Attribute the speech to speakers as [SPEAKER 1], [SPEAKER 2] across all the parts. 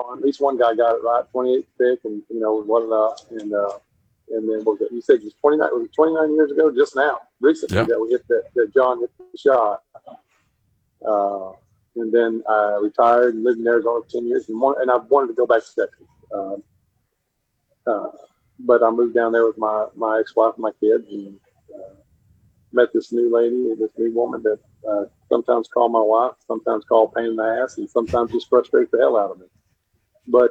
[SPEAKER 1] on. At least one guy got it right, 28th pick, and wasn't and then you said it was 29. Was it 29 years ago? Just now, recently that we hit that John hit the shot. And then I retired and lived in Arizona for 10 years, and I wanted to go back to Texas. But I moved down there with my ex-wife and my kids, and met this new lady, this new woman that sometimes call my wife, sometimes call pain in the ass, and sometimes just frustrate the hell out of me. But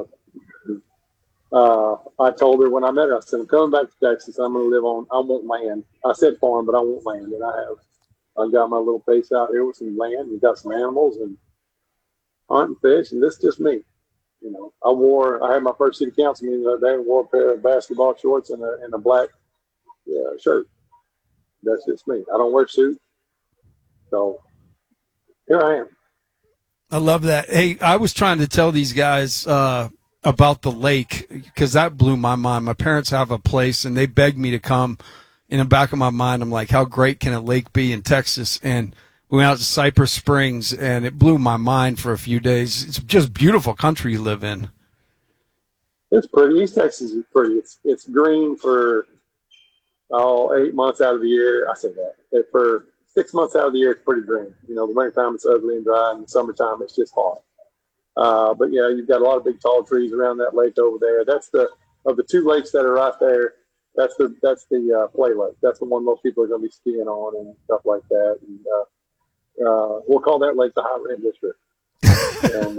[SPEAKER 1] I told her when I met her, I said, I'm coming back to Texas. I'm going to live on, I want land. I said farm, but I want land. And I've got my little place out here with some land and got some animals and hunt and fish. And this is just me. I had my first city council meeting the other day and wore a pair of basketball shorts and a black shirt. That's just me. I don't wear suits. So here I am.
[SPEAKER 2] I love that. Hey, I was trying to tell these guys about the lake because that blew my mind. My parents have a place, and they begged me to come. In the back of my mind, I'm like, how great can a lake be in Texas? And we went out to Cypress Springs, and it blew my mind for a few days. It's just beautiful country you live in.
[SPEAKER 1] It's pretty. East Texas is pretty. It's green for 8 months out of the year. I say that. For 6 months out of the year, it's pretty green. The wintertime it's ugly and dry, and the summertime it's just hot. But yeah, you've got a lot of big tall trees around that lake over there. That's of the two lakes that are right there. That's the play lake. That's the one most people are going to be skiing on and stuff like that. And we'll call that lake the High Rent District. And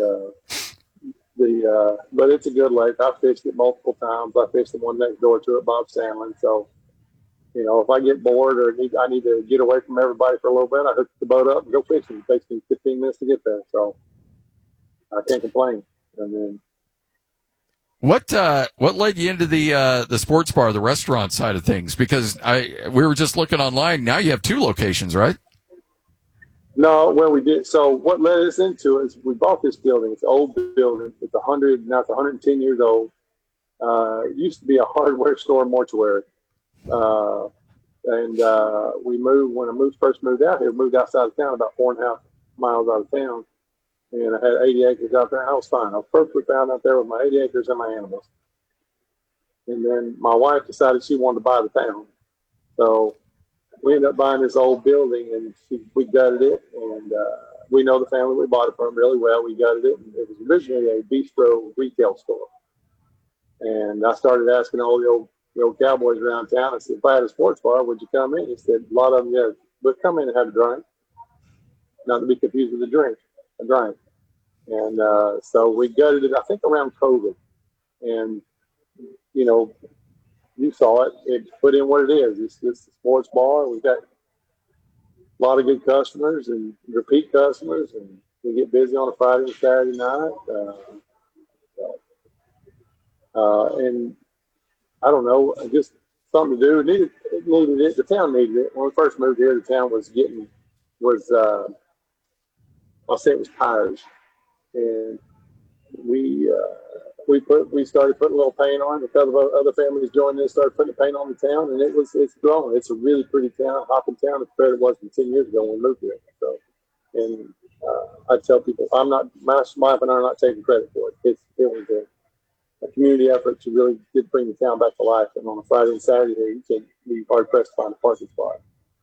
[SPEAKER 1] but it's a good lake. I've fished it multiple times. I fished the one next door to it, Bob Sandlin. So, if I get bored or I need to get away from everybody for a little bit, I hook the boat up and go fishing. It takes me 15 minutes to get there. So I can't complain. And then
[SPEAKER 3] what led you into the sports bar, the restaurant side of things? Because we were just looking online. Now you have 2 locations, right?
[SPEAKER 1] No, well, we did. So what led us into it is we bought this building. It's an old building. It's 110 years old. It used to be a hardware store and mortuary. We moved when I first moved out here. Moved outside of town, about 4.5 miles out of town, and I had 80 acres out there. I was fine. I was perfectly found out there with my 80 acres and my animals. And then my wife decided she wanted to buy the town, so we ended up buying this old building, and we gutted it. And we know the family we bought it from really well. We gutted it, and it was originally a bistro retail store. And I started asking all the old cowboys around town. I said, if I had a sports bar, would you come in? He said, a lot of them, yeah, but come in and have a drink. Not to be confused with a drink. And so we gutted it, I think, around COVID. And, you saw it. It put in what it is. It's just a sports bar. We've got a lot of good customers and repeat customers, and we get busy on a Friday and Saturday night. And I don't know, just something to do. It needed it. The town needed it. When we first moved here, the town I'll say it was tires. And we started putting a little paint on it. A couple of other families joined in and started putting the paint on the town, and it's growing. It's a really pretty town, hopping town compared to what it was 10 years ago when we moved here. So, and I tell people, my wife and I are not taking credit for it. It was a community effort to really bring the town back to life. And on a Friday and Saturday, you can't be hard pressed to find a parking spot.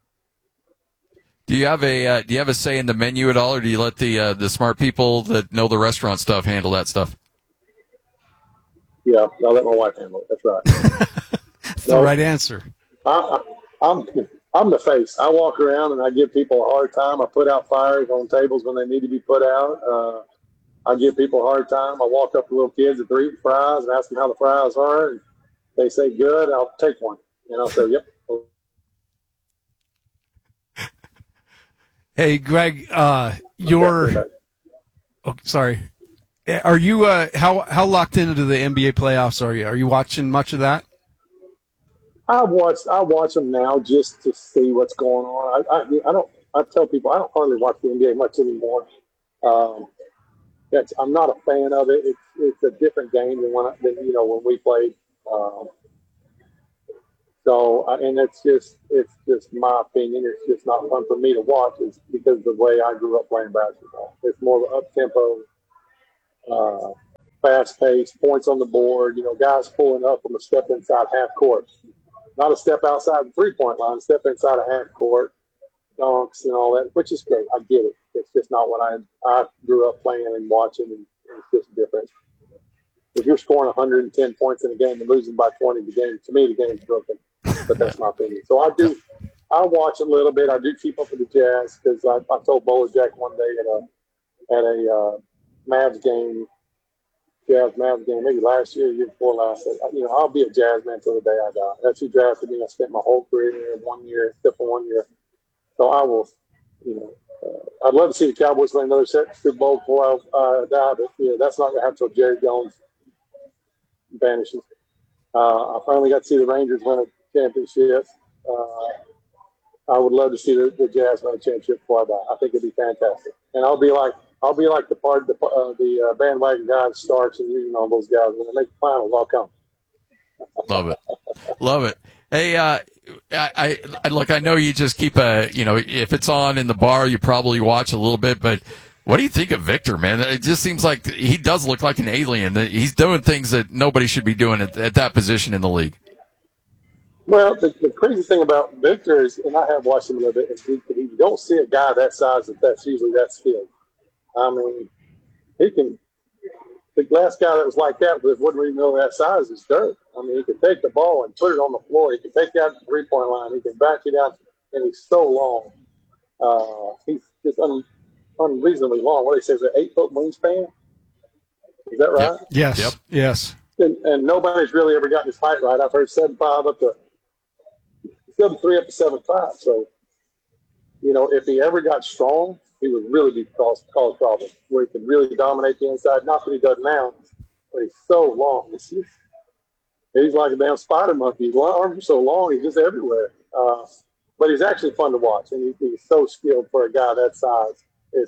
[SPEAKER 3] Do you have a say in the menu at all, or do you let the smart people that know the restaurant stuff handle that stuff?
[SPEAKER 1] Yeah, I'll let my wife handle it. That's right.
[SPEAKER 2] That's the right answer.
[SPEAKER 1] I'm the face. I walk around and I give people a hard time. I put out fires on tables when they need to be put out. I give people a hard time. I walk up to little kids that are eating fries and ask them how the fries are. And they say, good, I'll take one. And I'll say, yep.
[SPEAKER 2] Hey, Greg, sorry. Are you how locked into the NBA playoffs are you? Are you watching much of that?
[SPEAKER 1] I watch them now just to see what's going on. I tell people I don't hardly watch the NBA much anymore. I'm not a fan of it. It's a different game than when we played. And it's just my opinion. It's just not fun for me to watch. It's because of the way I grew up playing basketball. It's more of an up tempo fast pace, points on the board, guys pulling up from a step inside half court. Not a step outside the 3-point line, a step inside a half court, dunks and all that, which is great. I get it. It's just not what I grew up playing and watching, and it's just different. If you're scoring 110 points in a game and losing by 20, to me, the game's broken. But that's my opinion. So I watch a little bit. I do keep up with the Jazz because I told Bowler Jack one day at a Mavs game, Jazz Mavs game, maybe last year, year before last. I'll be a Jazz man till the day I die. That's who drafted me. I spent my whole career here, 1 year, except for 1 year. So I will, I'd love to see the Cowboys win another Super Bowl before I die, but that's not going to happen until Jerry Jones vanishes. I finally got to see the Rangers win a championship. I would love to see the Jazz win a championship before I die. I think it'd be fantastic, and I'll be like the bandwagon guys, Starks and those guys when they make the finals. I'll come.
[SPEAKER 3] Love it. Hey, I look. I know you just keep if it's on in the bar, you probably watch a little bit. But what do you think of Victor, man? It just seems like he does look like an alien. He's doing things that nobody should be doing at that position in the league.
[SPEAKER 1] Well, the crazy thing about Victor is, and I have watched him a little bit, is you don't see a guy that size that's usually that skilled. I mean, he can. The last guy that was like that wouldn't even know that size is Dirk. I mean, he can take the ball and put it on the floor. He can take it out to the 3-point line. He can back it out, and he's so long. He's just unreasonably long. What do they say? Is it 8-foot wingspan? Is that right?
[SPEAKER 2] Yep. Yes.
[SPEAKER 3] Yep.
[SPEAKER 2] Yes.
[SPEAKER 1] And nobody's really ever gotten his height right. I've heard 7'5" up to 7'3" up to 7'5". So, if he ever got strong, he would really be cause problems where he could really dominate the inside. Not that he does now, but he's so long. He's like a damn spider monkey. His arms are so long, he's just everywhere. But he's actually fun to watch, and he's so skilled for a guy that size.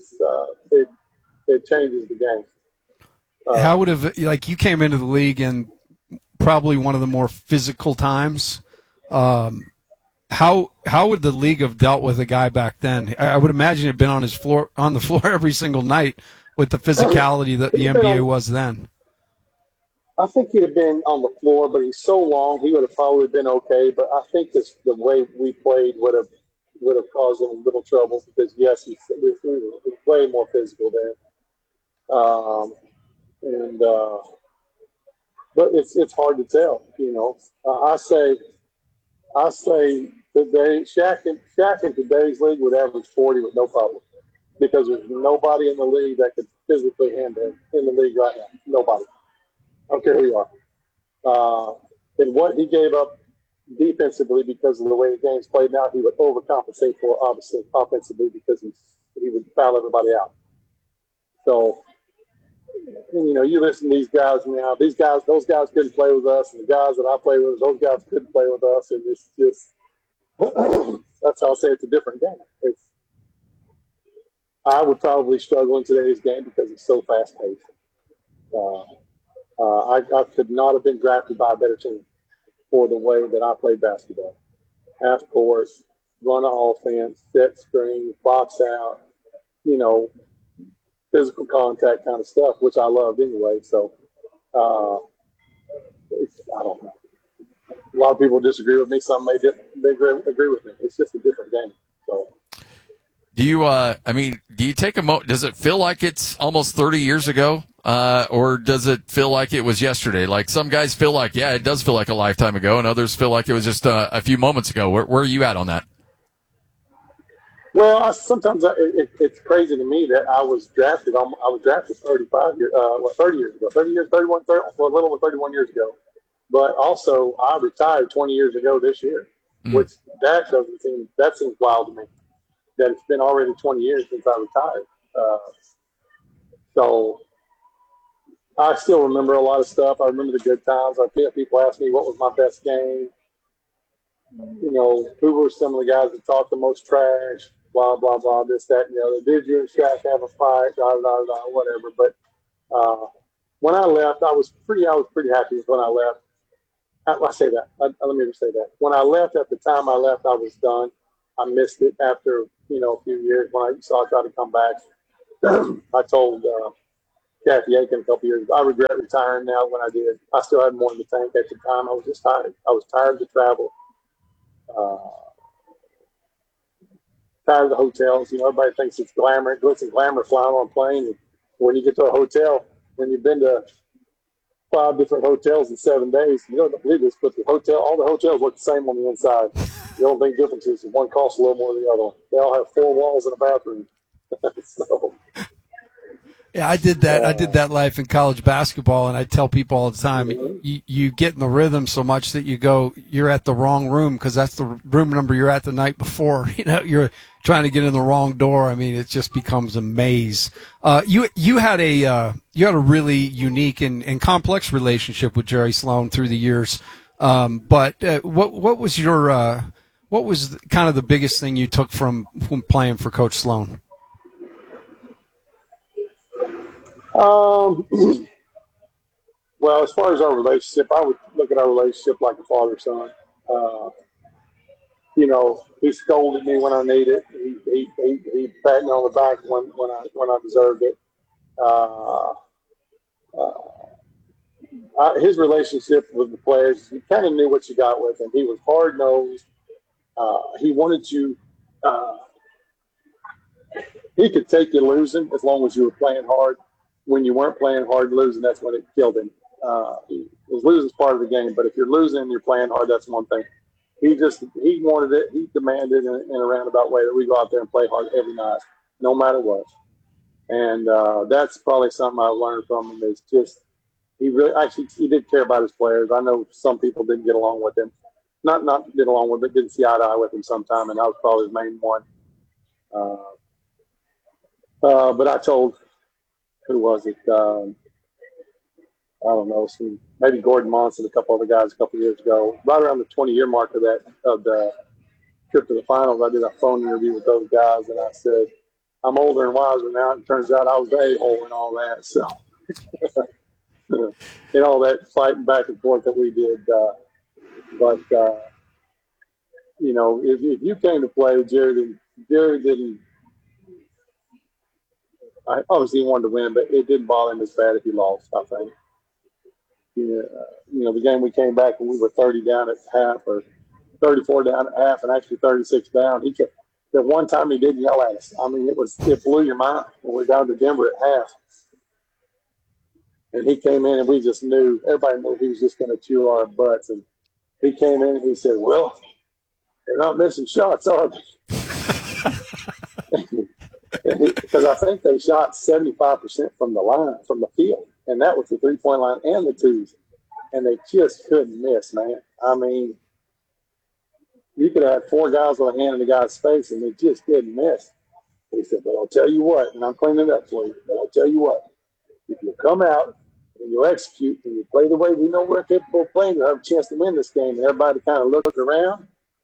[SPEAKER 1] It changes the game.
[SPEAKER 2] How would have you came into the league in probably one of the more physical times? How would the league have dealt with a guy back then? I would imagine it'd been on the floor every single night with the physicality that the NBA was then.
[SPEAKER 1] I think he'd have been on the floor, but he's so long, he would have probably been okay. But I think the way we played would have caused him a little trouble because yes, we were way more physical then. But it's hard to tell, I say today, Shaq in today's league would average 40 with no problem because there's nobody in the league that could physically handle him in the league right now. Nobody. I don't care who you are. And what he gave up defensively because of the way the game's played now, he would overcompensate for obviously offensively because he would foul everybody out. So, you listen to these guys now. Those guys couldn't play with us, and the guys that I play with, those guys couldn't play with us, and it's just that's how I say it's a different game. I would probably struggle in today's game because it's so fast paced. I could not have been drafted by a better team for the way that I played basketball. Half court, run an offense, set screen, box out, physical contact kind of stuff, which I loved anyway. So, I don't know. A lot of people disagree with me. Some may agree with me. It's just a different game. So,
[SPEAKER 3] do you take a moment? Does it feel like it's almost 30 years ago, or does it feel like it was yesterday? Like some guys feel like, yeah, it does feel like a lifetime ago, and others feel like it was just a few moments ago. Where are you at on that?
[SPEAKER 1] Well, sometimes it's crazy to me that I was drafted 30 years ago, 31, a little over 31 years ago. But also, I retired 20 years ago this year, which that seems wild to me. That it's been already 20 years since I retired. So I still remember a lot of stuff. I remember the good times. People ask me what was my best game. Who were some of the guys that talked the most trash, blah, blah, blah, this, that, and the other. Did you and Shaq have a fight, whatever. But when I left, I was pretty happy when I left. I say that. Let me just say that. When I left, at the time I left, I was done. I missed it after, a few years when I tried to come back. I told Kathy Aiken a couple years ago. I regret retiring now when I did. I still had more in the tank at the time. I was just tired. I was tired to travel. Tired of the hotels. Everybody thinks it's glamour, glitz and glamour flying on a plane. And when you get to a hotel, when you've been to 5 different hotels in 7 days, you don't believe this, but all the hotels look the same on the inside. The only thing difference is one costs a little more than the other one. They all have 4 walls and a bathroom. So,
[SPEAKER 2] Yeah, I did that. I did that life in college basketball, and I tell people all the time, you get in the rhythm so much that you're at the wrong room because that's the room number you're at the night before. You're trying to get in the wrong door. I mean, it just becomes a maze. You had a really unique and complex relationship with Jerry Sloan through the years. But what was what was kind of the biggest thing you took from playing for Coach Sloan?
[SPEAKER 1] Well, as far as our relationship, I would look at our relationship like a father-son. He scolded me when I needed it. He patted me on the back when I deserved it. His relationship with the players, you kind of knew what you got with him. He was hard-nosed. He wanted you. He could take you losing as long as you were playing hard. When you weren't playing hard, losing, that's when it killed him. Losing is part of the game, but if you're losing and you're playing hard, that's one thing. He wanted it. He demanded in a roundabout way that we go out there and play hard every night, no matter what. And that's probably something I learned from him is just he did care about his players. I know some people didn't get along with him, not get along with, but didn't see eye to eye with him sometime, and I was probably his main one. But I told. Who was it? I don't know. Maybe Gordon Monson, a couple other guys a couple of years ago. Right around the 20-year mark of the trip to the finals, I did a phone interview with those guys, and I said, I'm older and wiser now. And it turns out I was the a-hole and all that. So, all that fighting back and forth that we did. If you came to play, Jerry didn't. Obviously, he wanted to win, but it didn't bother him as bad if he lost, I think. The game we came back and we were 30 down at half or 34 down at half and actually 36 down. The one time he didn't yell at us. I mean, it blew your mind when we got to Denver at half. And he came in and we just knew, everybody knew he was just going to chew our butts. And he came in and he said, well, they're not missing shots, are they? Because I think they shot 75% from the line, from the field, and that was the 3-point line and the twos, and they just couldn't miss, man. I mean, you could have 4 guys with a hand in the guy's face, and they just didn't miss. He said, but I'll tell you what, and I'm cleaning it up for you, but I'll tell you what, if you come out and you execute and you play the way we know we're capable of playing, you'll have a chance to win this game. And everybody kind of looked around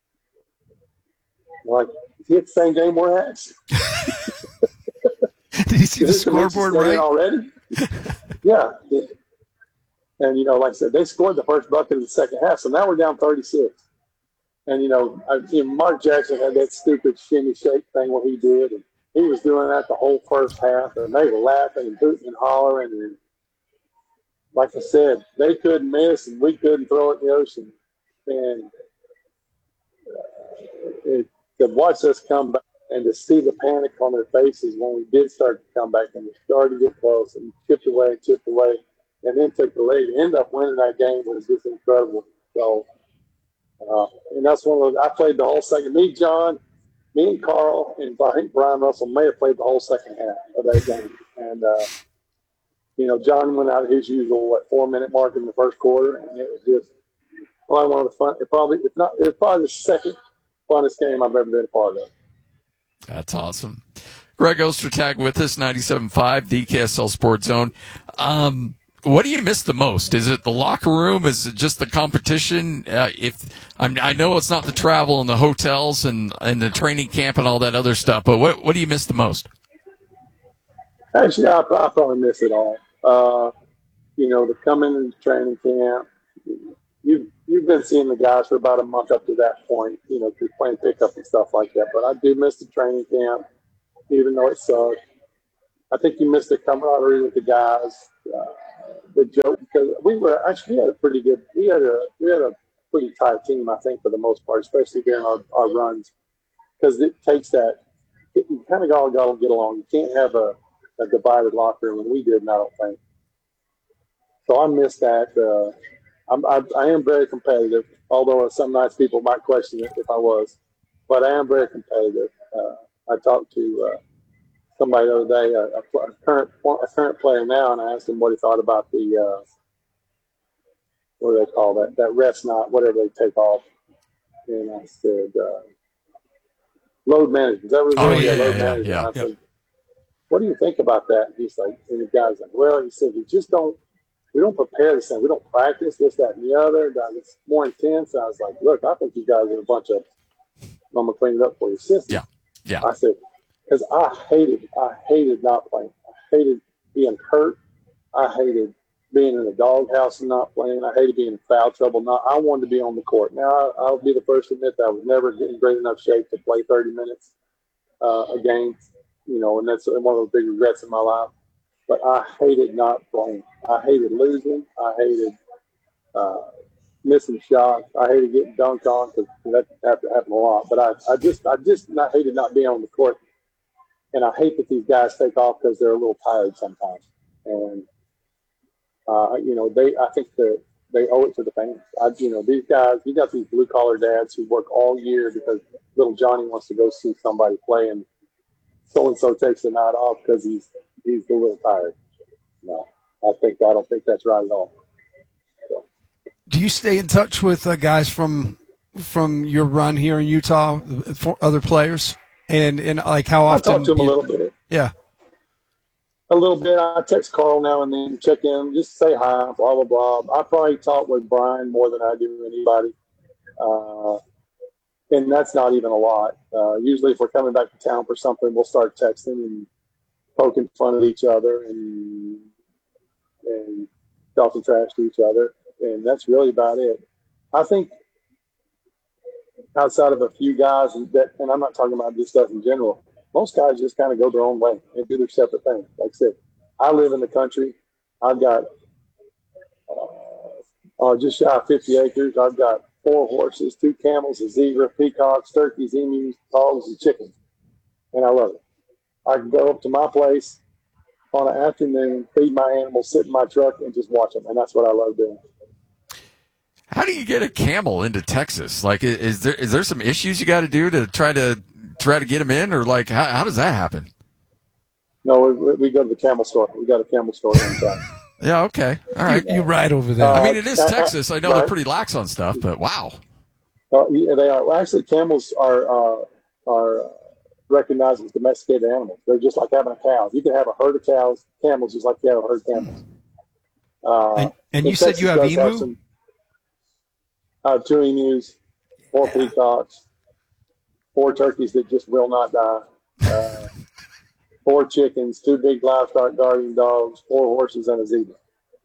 [SPEAKER 1] like, is it the same game we're at?
[SPEAKER 2] Did you see the scoreboard right?
[SPEAKER 1] Already? Yeah. And, like I said, they scored the first bucket of the second half, so now we're down 36. And, Mark Jackson had that stupid shimmy shake thing what he did, and he was doing that the whole first half, and they were laughing and hooting and hollering. And like I said, they couldn't miss, and we couldn't throw it in the ocean. And to watch us come back and to see the panic on their faces when we did start to come back and we started to get close and chipped away, and then took the lead. End up winning that game was just incredible. So, and that's one of those. I played the whole second. Me and Carl, and I think Brian Russell may have played the whole second half of that game. And John went out at his usual 4-minute mark in the first quarter, and it was just probably one of the fun. It was probably the second funnest game I've ever been a part of.
[SPEAKER 3] That's awesome. Greg Ostertag with us, 97.5, the KSL Sports Zone. What do you miss the most? Is it the locker room? Is it just the competition? I know it's not the travel and the hotels and the training camp and all that other stuff, but what do you miss the most?
[SPEAKER 1] Actually, I probably miss it all. To come into training camp, you've been seeing the guys for about a month up to that point, through playing pickup and stuff like that. But I do miss the training camp, even though it sucked. I think you missed the camaraderie with the guys. The joke, because we had a pretty good, we had a pretty tight team, I think, for the most part, especially during our runs, because it takes that. You kind of all got to get along. You can't have a divided locker room, and we didn't, I don't think. So I miss that. I am very competitive, although some nights people might question it if I was, but I am very competitive. I talked to somebody the other day, a current player now, and I asked him what he thought about the what do they call that rest night, whatever they take off, and I said load management. Is that what it
[SPEAKER 3] Oh
[SPEAKER 1] is?
[SPEAKER 3] yeah,
[SPEAKER 1] Load
[SPEAKER 3] yeah,
[SPEAKER 1] management.
[SPEAKER 3] yeah.
[SPEAKER 1] I said, what do you think about that? And he's like, and the guy's like, well, he said, we don't prepare the same. We don't practice this, that, and the other. It's more intense. And I was like, look, I think you guys are a bunch of, I'm going to clean it up for you, sisters.
[SPEAKER 3] Yeah, yeah.
[SPEAKER 1] I said, because I hated not playing. I hated being hurt. I hated being in the doghouse and not playing. I hated being in foul trouble. I wanted to be on the court. Now, I'll be the first to admit that I was never in great enough shape to play 30 minutes a game, and that's one of the big regrets in my life. But I hated not playing. I hated losing. I hated missing shots. I hated getting dunked on because that happened a lot. But I just not hated not being on the court. And I hate that these guys take off because they're a little tired sometimes. And I think that they owe it to the fans. These guys, you got these blue collar dads who work all year because little Johnny wants to go see somebody play, and so takes the night off because he's a little tired. No, I don't think that's right at all. So.
[SPEAKER 2] Do you stay in touch with guys from your run here in Utah, for other players, and like how often?
[SPEAKER 1] I talk to them a little bit.
[SPEAKER 2] Yeah,
[SPEAKER 1] a little bit. I text Carl now and then, check in, just say hi, blah blah blah. I probably talk with Brian more than I do anybody, and that's not even a lot. Usually, if we're coming back to town for something, we'll start texting and poking fun at each other and talking trash to each other, and that's really about it. I think outside of a few guys, and I'm not talking about just stuff in general, most guys just kind of go their own way and do their separate things. Like I said, I live in the country. I've got just shy of 50 acres. I've got 4 horses, 2 camels, a zebra, peacocks, turkeys, emus, hogs, and chickens, and I love it. I can go up to my place on an afternoon, feed my animals, sit in my truck, and just watch them. And that's what I love doing.
[SPEAKER 3] How do you get a camel into Texas? Like, is there some issues you got to do to try to get them in, or like how does that happen?
[SPEAKER 1] No, we go to the camel store. We got a camel store inside.
[SPEAKER 3] Yeah. Okay. All right.
[SPEAKER 2] You ride over there.
[SPEAKER 3] I mean, it is Texas. I know
[SPEAKER 1] right.
[SPEAKER 3] They're pretty lax on stuff, but wow.
[SPEAKER 1] Yeah, they are. Well, actually, camels are recognized as domesticated animals. They're just like having a cow. You can have a herd of camels just like you have a herd of camels.
[SPEAKER 2] And you said you have emu?
[SPEAKER 1] 2 emus, 4 peacocks, 4 turkeys that just will not die, 4 chickens, 2 big livestock guardian dogs, 4 horses, and a zebra.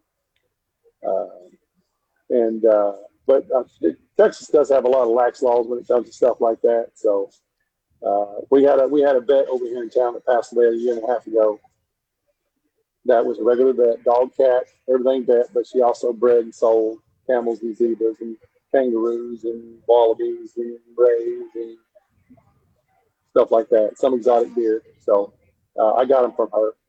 [SPEAKER 1] But Texas does have a lot of lax laws when it comes to stuff like that. So we had a vet over here in town that passed away a year and a half ago. That was a regular vet, dog, cat, everything vet, but she also bred and sold camels and zebras and kangaroos and wallabies and rays and stuff like that. Some exotic deer. So I got them from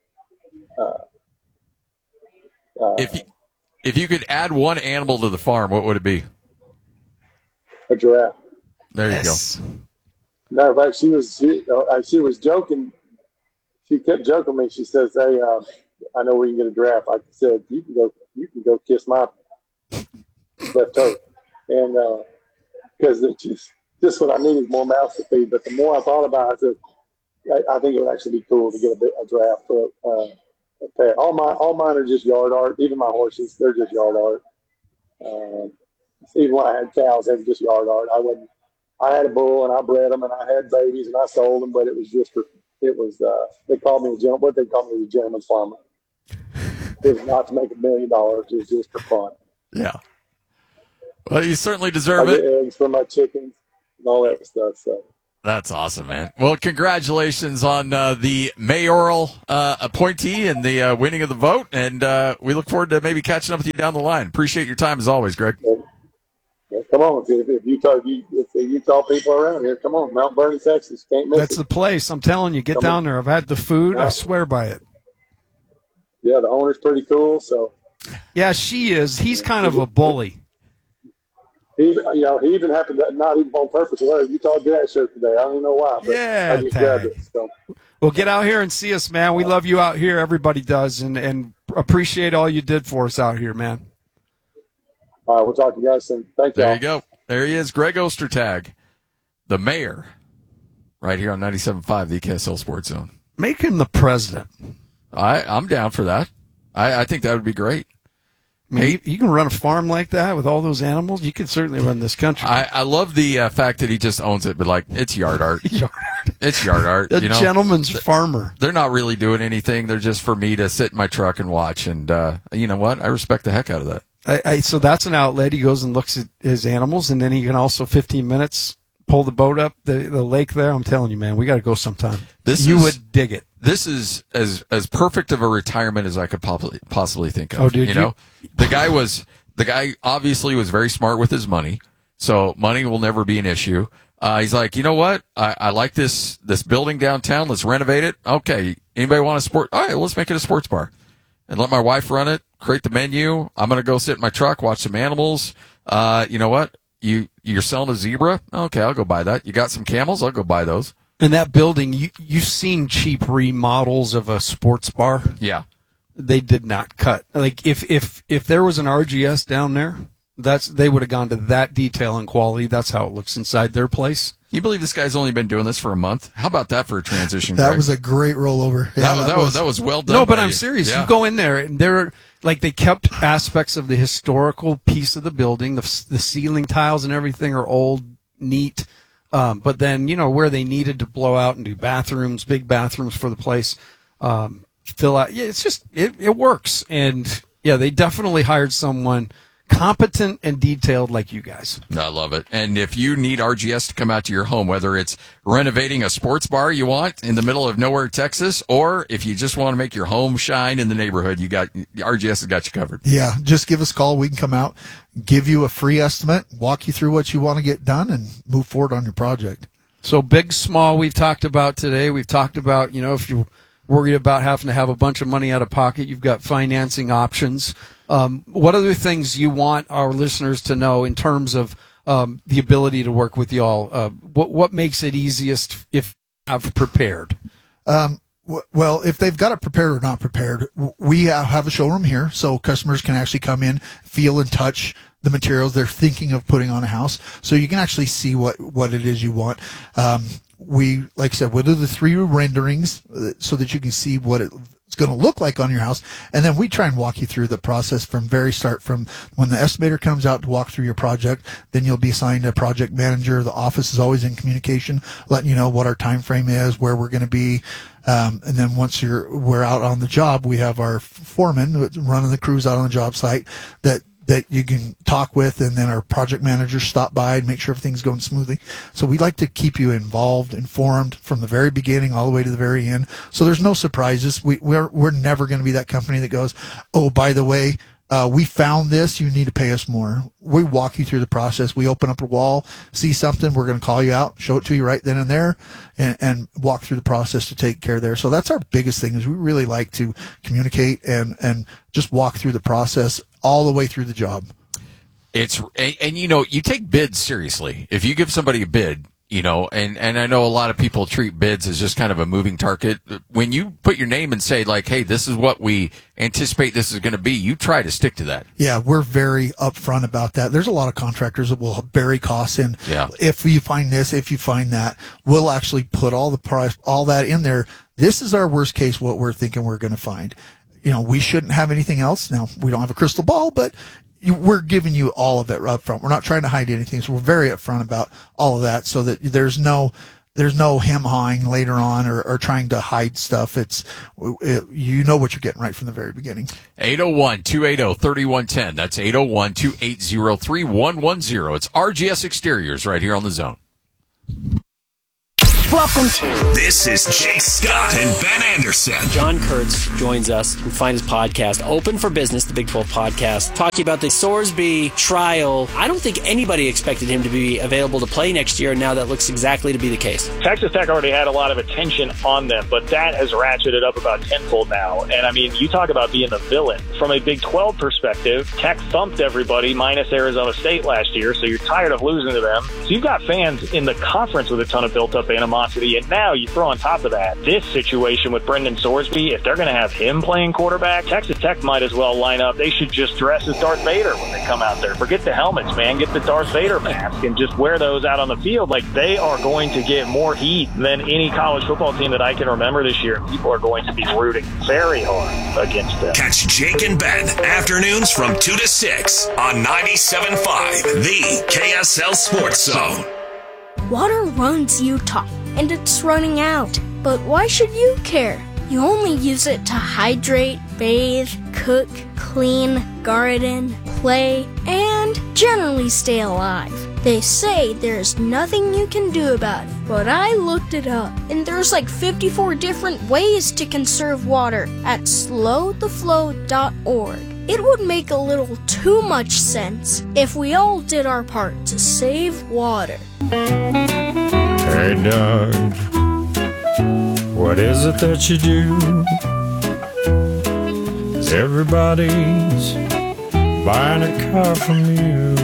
[SPEAKER 1] her.
[SPEAKER 3] If you could add one animal to the farm, what would it be?
[SPEAKER 1] A giraffe.
[SPEAKER 3] There you go.
[SPEAKER 1] Matter of fact, she was joking. She kept joking me. She says, "Hey, I know where you can get a giraffe." I said, "You can go kiss my left toe," and because it's just what I need is more mouths to feed. But the more I thought about it, I think it would actually be cool to get a giraffe for a pet. All mine are just yard art. Even my horses, they're just yard art. Even when I had cows, they were just yard art. I had a bull and I bred them and I had babies and I sold them, but it was just they called me a gentleman. What they called me was a gentleman's farmer. It was not to make $1 million. It was just for fun.
[SPEAKER 3] Yeah. Well, you certainly deserve
[SPEAKER 1] I
[SPEAKER 3] it.
[SPEAKER 1] get eggs for my chickens and all that stuff. So
[SPEAKER 3] That's awesome, man. Well, congratulations on the mayoral appointee and the winning of the vote, and we look forward to maybe catching up with you down the line. Appreciate your time as always, Greg.
[SPEAKER 1] Yeah, come on, if the Utah people are around here, come on, Mount Vernon, Texas, can't miss
[SPEAKER 2] That's
[SPEAKER 1] it.
[SPEAKER 2] the place. I'm telling you, get
[SPEAKER 1] Come
[SPEAKER 2] down
[SPEAKER 1] on.
[SPEAKER 2] there. I've had the food.
[SPEAKER 1] Yeah.
[SPEAKER 2] I swear by it.
[SPEAKER 1] Yeah, the owner's pretty cool, so
[SPEAKER 2] Yeah, she is. He's kind of a bully.
[SPEAKER 1] he even happened to not even on purpose to wear a Utah Jazz shirt today. I don't even know why, but
[SPEAKER 2] Yeah,
[SPEAKER 1] I just grabbed
[SPEAKER 2] tag.
[SPEAKER 1] it. So.
[SPEAKER 2] Well, get out here and see us, man. We love you out here. Everybody does, and appreciate all you did for us out here, man.
[SPEAKER 1] All right, we'll talk to you guys soon. Thank you.
[SPEAKER 3] There you go. There he is, Greg Ostertag, the mayor, right here on 97.5, the KSL Sports Zone.
[SPEAKER 2] Make him the president.
[SPEAKER 3] I'm down for that. I think that would be great.
[SPEAKER 2] I mean, you can run a farm like that with all those animals. You can certainly run this country.
[SPEAKER 3] I love the fact that he just owns it, but like it's yard art. It's yard art.
[SPEAKER 2] A
[SPEAKER 3] You know,
[SPEAKER 2] gentleman's farmer.
[SPEAKER 3] they're not really doing anything. They're just for me to sit in my truck and watch. And you know what? I respect the heck out of that.
[SPEAKER 2] So that's an outlet. He goes and looks at his animals, and then he can also 15 minutes pull the boat up the lake there. I'm telling you, man, we got to go sometime. You would dig it.
[SPEAKER 3] This is as perfect of a retirement as I could possibly think of.
[SPEAKER 2] Oh, did
[SPEAKER 3] you know, the guy obviously was very smart with his money, so money will never be an issue. He's like, you know what? I like this building downtown. Let's renovate it. Okay, anybody want a sport? All right, let's make it a sports bar, and let my wife run it. Create the menu. I'm gonna go sit in my truck, watch some animals. You know what? You're selling a zebra? Okay, I'll go buy that. You got some camels? I'll go buy those.
[SPEAKER 2] In that building, you've seen cheap remodels of a sports bar.
[SPEAKER 3] Yeah.
[SPEAKER 2] They did not cut. Like if there was an RGS down there, they would have gone to that detail and quality. That's how it looks inside their place.
[SPEAKER 3] You believe this guy's only been doing this for a month? How about that for a transition?
[SPEAKER 4] That
[SPEAKER 3] Greg?
[SPEAKER 4] was a great rollover. Yeah,
[SPEAKER 3] that was well done.
[SPEAKER 2] No, but
[SPEAKER 3] by
[SPEAKER 2] I'm
[SPEAKER 3] you.
[SPEAKER 2] serious.
[SPEAKER 3] Yeah.
[SPEAKER 2] You go in there, and they're like they kept aspects of the historical piece of the building. The ceiling tiles and everything are old, neat. But then, where they needed to blow out and do bathrooms, big bathrooms for the place, fill out. Yeah, it's just, it works. And yeah, they definitely hired someone competent and detailed like you guys.
[SPEAKER 3] I love it. And if you need RGS to come out to your home, whether it's renovating a sports bar you want in the middle of nowhere, Texas, or if you just want to make your home shine in the neighborhood, RGS has got you covered.
[SPEAKER 4] Yeah, just give us a call. We can come out, give you a free estimate, walk you through what you want to get done, and move forward on your project.
[SPEAKER 2] So big, small, we've talked about today. We've talked about, if you're worried about having to have a bunch of money out of pocket, you've got financing options. What other things you want our listeners to know in terms of the ability to work with y'all? What makes it easiest if I've prepared?
[SPEAKER 4] Well, if they've got it prepared or not prepared, we have a showroom here, so customers can actually come in, feel and touch the materials they're thinking of putting on a house, so you can actually see what it is you want. We, like I said, we'll do the 3 renderings so that you can see what it's going to look like on your house, and then we try and walk you through the process from very start, from when the estimator comes out to walk through your project. Then you'll be assigned a project manager. The office is always in communication, letting you know what our time frame is, where we're going to be. And then once we're out on the job, we have our foreman running the crews out on the job site that you can talk with, and then our project managers stop by and make sure everything's going smoothly. So we like to keep you involved, informed from the very beginning all the way to the very end. So there's no surprises. We're never going to be that company that goes, oh, by the way, we found this, you need to pay us more. We walk you through the process. We open up a wall, see something, we're going to call you out, show it to you right then and there, and walk through the process to take care there. So that's our biggest thing, is we really like to communicate and just walk through the process all the way through the job.
[SPEAKER 3] And you take bids seriously. If you give somebody a bid, and I know a lot of people treat bids as just kind of a moving target. When you put your name and say, like, hey, this is what we anticipate this is going to be, you try to stick to that.
[SPEAKER 4] Yeah, we're very upfront about that. There's a lot of contractors that will bury costs in.
[SPEAKER 3] Yeah.
[SPEAKER 4] If you find this, if you find that, we'll actually put all the price, all that in there. This is our worst case, what we're thinking we're going to find. We shouldn't have anything else. Now, we don't have a crystal ball, but we're giving you all of it up front. We're not trying to hide anything, so we're very upfront about all of that, so that there's no hem-hawing later on or trying to hide stuff. You know what you're getting right from the very beginning.
[SPEAKER 3] 801-280-3110. That's 801-280-3110. It's RGS Exteriors right here on the Zone.
[SPEAKER 5] Welcome to.
[SPEAKER 6] This is Jake Scott and Ben Anderson.
[SPEAKER 5] John Kurtz joins us. You can find his podcast, Open for Business, the Big 12 podcast, talking about the Sorsby trial. I don't think anybody expected him to be available to play next year, and now that looks exactly to be the case.
[SPEAKER 7] Texas Tech already had a lot of attention on them, but that has ratcheted up about tenfold now. And, I mean, you talk about being the villain. From a Big 12 perspective, Tech thumped everybody minus Arizona State last year, so you're tired of losing to them. So you've got fans in the conference with a ton of built-up animosity. And now you throw on top of that this situation with Brendan Sorsby. If they're going to have him playing quarterback, Texas Tech might as well line up. They should just dress as Darth Vader when they come out there. Forget the helmets, man. Get the Darth Vader mask and just wear those out on the field. Like, they are going to get more heat than any college football team that I can remember this year. People are going to be rooting very hard against them.
[SPEAKER 6] Catch Jake and Ben afternoons from 2 to 6 on 97.5, the KSL Sports Zone.
[SPEAKER 8] Water runs Utah, and it's running out. But why should you care? You only use it to hydrate, bathe, cook, clean, garden, play, and generally stay alive. They say there's nothing you can do about it, but I looked it up, and there's like 54 different ways to conserve water at slowtheflow.org. It would make a little too much sense if we all did our part to save water.
[SPEAKER 9] Hey, Doug, what is it that you do? 'Cause everybody's buying a car from you.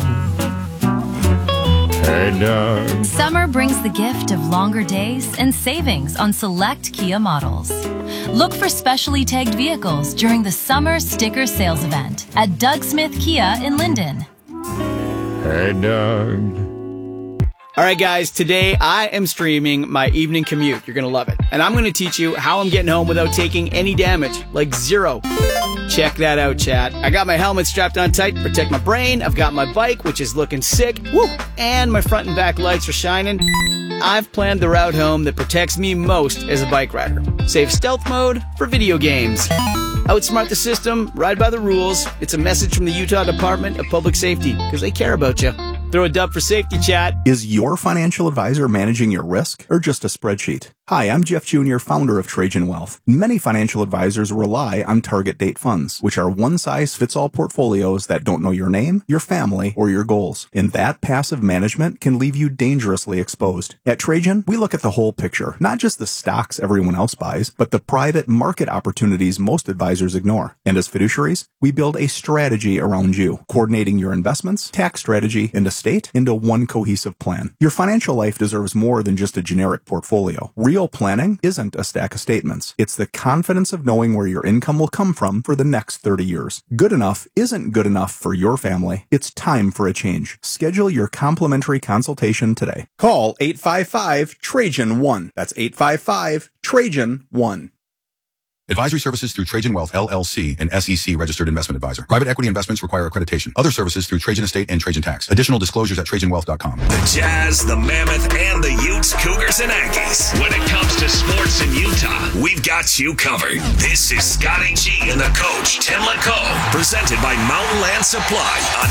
[SPEAKER 9] Hey, Doug.
[SPEAKER 10] Summer brings the gift of longer days and savings on select Kia models. Look for specially tagged vehicles during the summer sticker sales event at Doug Smith Kia in Linden.
[SPEAKER 9] Hey, Doug.
[SPEAKER 11] All right, guys, today I am streaming my evening commute. You're going to love it. And I'm going to teach you how I'm getting home without taking any damage, like zero. Check that out, chat. I got my helmet strapped on tight to protect my brain. I've got my bike, which is looking sick. Woo! And my front and back lights are shining. I've planned the route home that protects me most as a bike rider. Save stealth mode for video games. Outsmart the system, ride by the rules. It's a message from the Utah Department of Public Safety, because they care about you. Throw a dub for safety, chat.
[SPEAKER 12] Is your financial advisor managing your risk or just a spreadsheet? Hi, I'm Jeff Jr., founder of Trajan Wealth. Many financial advisors rely on target date funds, which are one-size-fits-all portfolios that don't know your name, your family, or your goals. And that passive management can leave you dangerously exposed. At Trajan, we look at the whole picture, not just the stocks everyone else buys, but the private market opportunities most advisors ignore. And as fiduciaries, we build a strategy around you, coordinating your investments, tax strategy, and estate into one cohesive plan. Your financial life deserves more than just a generic portfolio. Real planning isn't a stack of statements. It's the confidence of knowing where your income will come from for the next 30 years. Good enough isn't good enough for your family. It's time for a change. Schedule your complimentary consultation today. Call 855-TRAJAN-1. That's 855-TRAJAN-1.
[SPEAKER 13] Advisory services through Trajan Wealth, LLC, an SEC registered investment advisor. Private equity investments require accreditation. Other services through Trajan Estate and Trajan Tax. Additional disclosures at TrajanWealth.com.
[SPEAKER 6] The Jazz, the Mammoth, and the Utes, Cougars, and Aggies. When it comes to sports in Utah, we've got you covered. This is Scotty G and the coach, Tim LeCaux, presented by Mountain Land Supply on